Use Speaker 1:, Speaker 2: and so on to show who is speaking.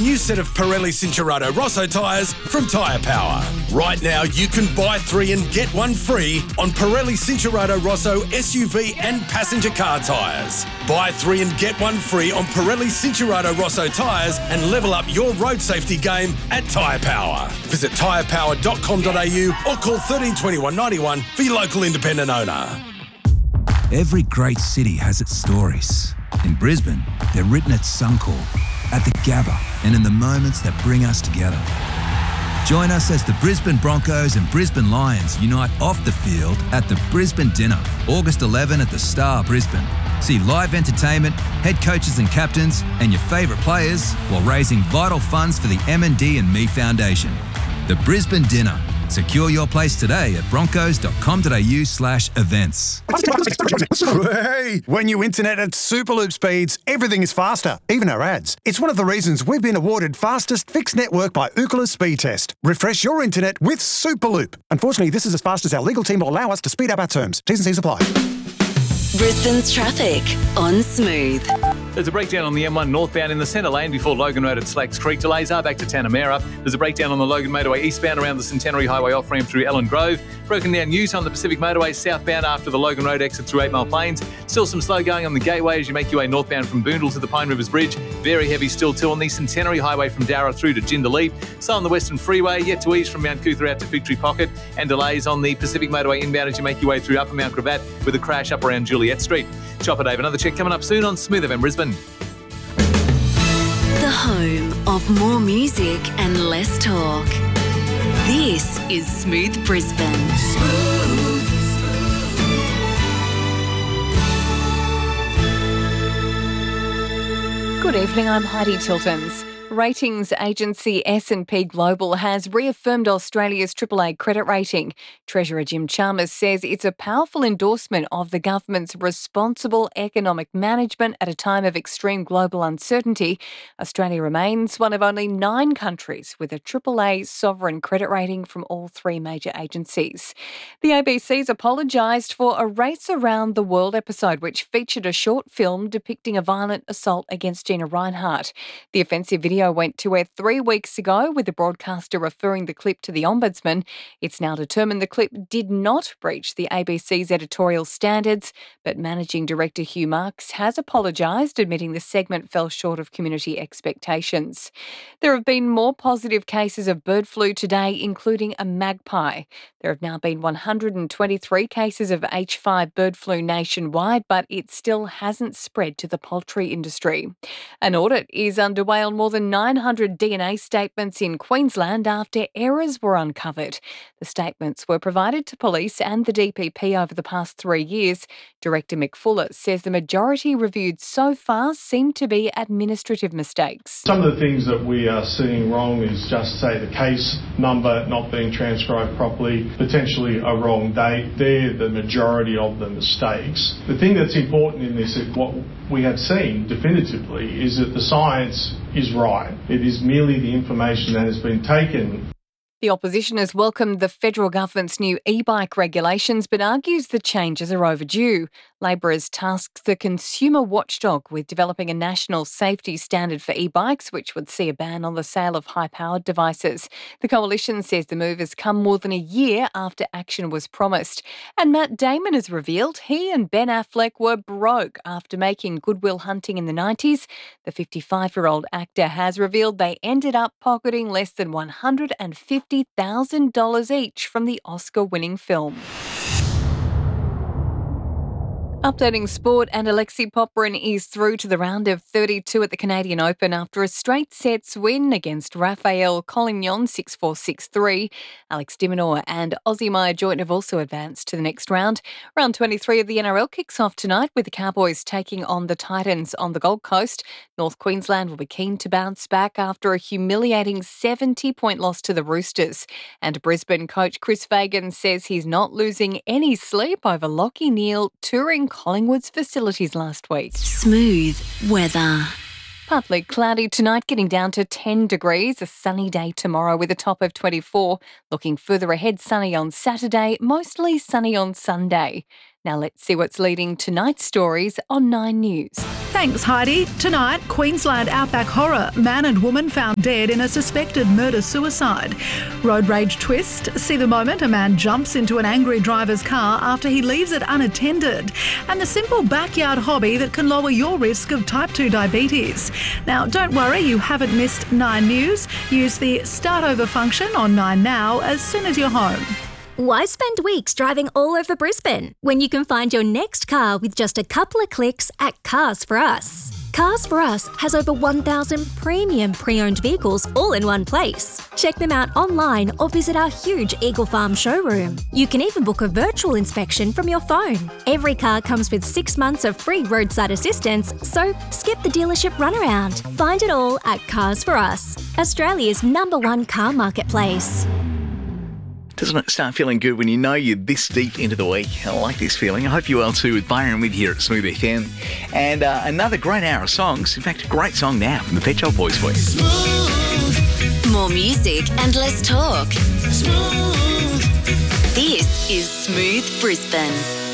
Speaker 1: new set of Pirelli Cincherato Rosso tyres from Tyre Power. Right now, you can buy 3 and get 1 free on Pirelli Cincherato Rosso SUV and passenger car tyres. Buy 3 and get 1 free on Pirelli Cincherato Rosso tyres and level up your road safety game at Tyre Power. Visit tyrepower.com.au or call 13 21 91 for your local independent owner.
Speaker 2: Every great city has its stories. In Brisbane, they're written at Suncorp, at the Gabba, and in the moments that bring us together. Join us as the Brisbane Broncos and Brisbane Lions unite off the field at the Brisbane Dinner, August 11 at the Star Brisbane. See live entertainment, head coaches and captains, and your favourite players while raising vital funds for the M&D and Me Foundation. The Brisbane Dinner. Secure your place today at broncos.com.au/events.
Speaker 3: Hey, when you internet at Superloop speeds, everything is faster, even our ads. It's one of the reasons we've been awarded fastest fixed network by Ookla Speed Test. Refresh your internet with Superloop. Unfortunately, this is as fast as our legal team will allow us to speed up our terms. T's and C's apply.
Speaker 4: Brisbane's traffic on Smooth.
Speaker 5: There's a breakdown on the M1 northbound in the centre lane before Logan Road at Slacks Creek. Delays are back to Tanamera. There's a breakdown on the Logan Motorway eastbound around the Centenary Highway off-ramp through Ellen Grove. Broken down use on the Pacific Motorway southbound after the Logan Road exit through 8 Mile Plains. Still some slow going on the Gateway as you make your way northbound from Boondall to the Pine Rivers Bridge. Very heavy still too on the Centenary Highway from Darra through to Jindalee. So on the Western Freeway, yet to ease from Mount Cootha out to Victory Pocket. And delays on the Pacific Motorway inbound as you make your way through Upper Mount Gravatt with a crash up around Juliet Street. Chopper Dave, another check coming up soon on Smooth FM Brisbane.
Speaker 4: The home of more music and less talk. This is Smooth Brisbane.
Speaker 6: Good evening, I'm Heidi Tiltons. Ratings agency S&P Global has reaffirmed Australia's AAA credit rating. Treasurer Jim Chalmers says it's a powerful endorsement of the government's responsible economic management at a time of extreme global uncertainty. Australia remains one of only 9 countries with a AAA sovereign credit rating from all 3 major agencies. The ABC's apologised for a Race Around the World episode which featured a short film depicting a violent assault against Gina Rinehart. The offensive video went to air 3 weeks ago, with the broadcaster referring the clip to the Ombudsman. It's now determined the clip did not breach the ABC's editorial standards, but Managing Director Hugh Marks has apologised, admitting the segment fell short of community expectations. There have been more positive cases of bird flu today, including a magpie. There have now been 123 cases of H5 bird flu nationwide, but it still hasn't spread to the poultry industry. An audit is underway on more than 900 DNA statements in Queensland after errors were uncovered. The statements were provided to police and the DPP over the past 3 years. Director Mick Fuller says the majority reviewed so far seem to be administrative mistakes.
Speaker 7: Some of the things that we are seeing wrong is just, say, the case number not being transcribed properly, potentially a wrong date. They're the majority of the mistakes. The thing that's important in this, what we have seen definitively, is that the science is right. It is merely the information that has been taken.
Speaker 6: The opposition has welcomed the federal government's new e-bike regulations but argues the changes are overdue. Labor has tasked the consumer watchdog with developing a national safety standard for e-bikes, which would see a ban on the sale of high-powered devices. The coalition says the move has come more than a year after action was promised. And Matt Damon has revealed he and Ben Affleck were broke after making Good Will Hunting in the 90s. The 55-year-old actor has revealed they ended up pocketing less than $150,000 each from the Oscar-winning film. Updating sport, and Alexei Popyrin is through to the round of 32 at the Canadian Open after a straight sets win against Rafael Collignon 6-4, 6-3. Alex de Minaur and Aussie Maya Joynt have also advanced to the next round. Round 23 of the NRL kicks off tonight with the Cowboys taking on the Titans on the Gold Coast. North Queensland will be keen to bounce back after a humiliating 70-point loss to the Roosters. And Brisbane coach Chris Fagan says he's not losing any sleep over Lachie Neale touring Collingwood's facilities last week.
Speaker 4: Smooth weather.
Speaker 6: Partly cloudy tonight, getting down to 10 degrees. A sunny day tomorrow with a top of 24. Looking further ahead, sunny on Saturday, mostly sunny on Sunday. Now let's see what's leading tonight's stories on 9 News.
Speaker 8: Thanks, Heidi. Tonight, Queensland outback horror. Man and woman found dead in a suspected murder-suicide. Road rage twist. See the moment a man jumps into an angry driver's car after he leaves it unattended. And the simple backyard hobby that can lower your risk of type 2 diabetes. Now, don't worry, you haven't missed 9 News. Use the Start Over function on 9 Now as soon as you're home.
Speaker 9: Why spend weeks driving all over Brisbane when you can find your next car with just a couple of clicks at Cars For Us? Cars For Us has over 1,000 premium pre-owned vehicles all in one place. Check them out online or visit our huge Eagle Farm showroom. You can even book a virtual inspection from your phone. Every car comes with 6 months of free roadside assistance, so skip the dealership runaround. Find it all at Cars For Us, Australia's #1 car marketplace.
Speaker 10: Doesn't it start feeling good when you know you're this deep into the week? I like this feeling. I hope you will too, with Byron with you here at Smooth FM. And another great hour of songs. In fact, a great song now from the Pet Shop Boys for you.
Speaker 4: Smooth. More music and less talk. Smooth. This is Smooth Brisbane.